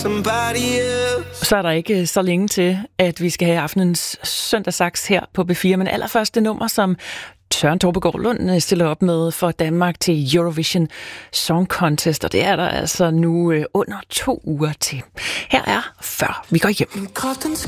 Så er der ikke så længe til, at vi skal have aftenens søndagsaks her på B4, men allerførst det nummer, som Søren Torbegaard Lund stiller op med for Danmark til Eurovision Song Contest, og det er der altså nu under 2 uger til. Her er Før vi går hjem.